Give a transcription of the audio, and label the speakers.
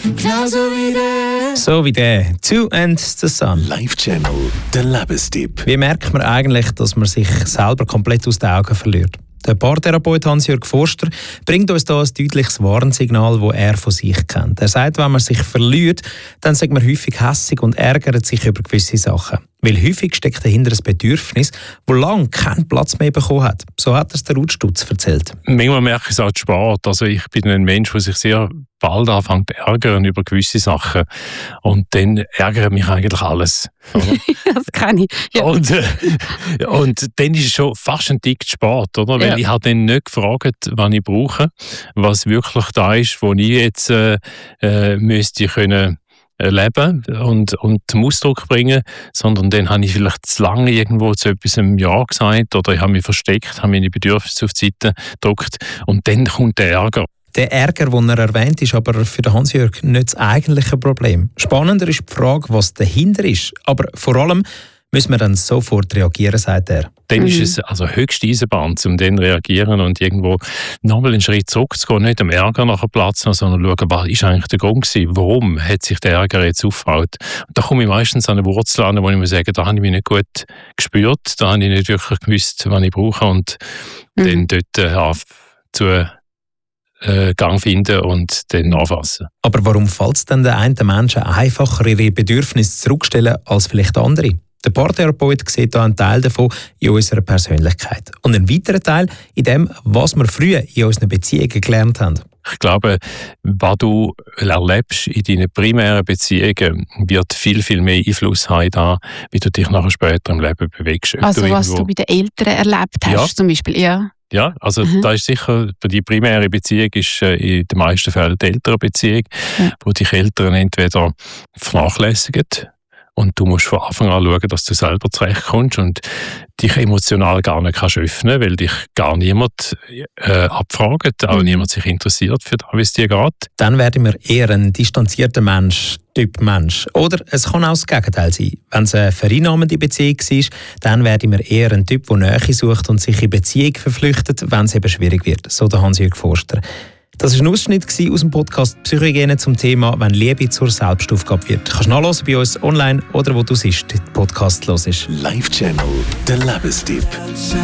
Speaker 1: genauso wie der.
Speaker 2: So wie der «Two Ends the Sun».
Speaker 3: Live-Channel, der Lebenstipp.
Speaker 2: Wie merkt man eigentlich, dass man sich selber komplett aus den Augen verliert? Der Paartherapeut Hans-Jörg Forster bringt uns da ein deutliches Warnsignal, das er von sich kennt. Er sagt, wenn man sich verliert, dann sagt man häufig hässig und ärgert sich über gewisse Sachen. Weil häufig steckt dahinter ein Bedürfnis, das lange keinen Platz mehr bekommen hat. So hat es der Ruth Stutz erzählt.
Speaker 4: Manchmal merke ich es auch Sport. Also ich bin ein Mensch, der sich sehr bald anfängt zu ärgern über gewisse Sachen. Und dann ärgert mich eigentlich alles.
Speaker 5: Das kann ich. Ja.
Speaker 4: Und dann ist es schon fast ein Tick Sport, oder? Weil ich habe dann nicht gefragt, was ich brauche, was wirklich da ist, wo ich jetzt müsste können leben und zum Ausdruck bringen, sondern dann habe ich vielleicht zu lange irgendwo zu etwas Ja gesagt oder ich habe mich versteckt, habe meine Bedürfnisse auf die Seite gedrückt und dann kommt der Ärger.
Speaker 2: Der Ärger, den er erwähnt, ist aber für den Hans-Jörg nicht das eigentliche Problem. Spannender ist die Frage, was dahinter ist. Aber vor allem müssen wir dann sofort reagieren, sagt er.
Speaker 4: Dann ist es also höchste Eisenbahn, um dann zu reagieren und irgendwo nochmal einen Schritt zurückzugehen, nicht am Ärger nachher Platz nehmen, sondern schauen, was ist eigentlich der Grund gewesen, warum hat sich der Ärger jetzt aufgebaut. Und da komme ich meistens an eine Wurzel an, wo ich mir sage, da habe ich mich nicht gut gespürt, da habe ich nicht wirklich gewusst, was ich brauche und dann dort zu Gang finden und dann nachfassen.
Speaker 2: Aber warum fällt es denn den einen Menschen einfacher, ihre Bedürfnisse zurückzustellen, als vielleicht andere? Der Paartherapeut sieht hier einen Teil davon in unserer Persönlichkeit. Und einen weiteren Teil in dem, was wir früher in unseren Beziehungen gelernt haben.
Speaker 4: Ich glaube, was du erlebst in deinen primären Beziehungen, wird viel, viel mehr Einfluss haben, da, wie du dich nachher später im Leben bewegst.
Speaker 5: Also was du bei den Eltern erlebt hast, zum Beispiel, ja.
Speaker 4: Ja, also da ist sicher, die primäre Beziehung ist in den meisten Fällen die Elternbeziehung, wo dich Eltern entweder vernachlässigen und du musst von Anfang an schauen, dass du selber zurechtkommst und dich emotional gar nicht kannst öffnen, weil dich gar niemand abfragt, auch niemand sich interessiert für das, wie es dir geht.
Speaker 2: Dann werden wir eher ein distanzierter Mensch, Typ Mensch. Oder es kann auch das Gegenteil sein. Wenn es eine vereinnahmende Beziehung war, dann werden wir eher ein Typ, der Nähe sucht und sich in Beziehung verflüchtet, wenn es eben schwierig wird, so der Hans-Jörg Forster. Das war ein Ausschnitt aus dem Podcast Psychohygiene zum Thema «Wenn Liebe zur Selbstaufgabe wird». Du kannst nachhören bei uns online oder wo du siehst, den Podcast hörst.
Speaker 3: Live-Channel, der Lebenstipp.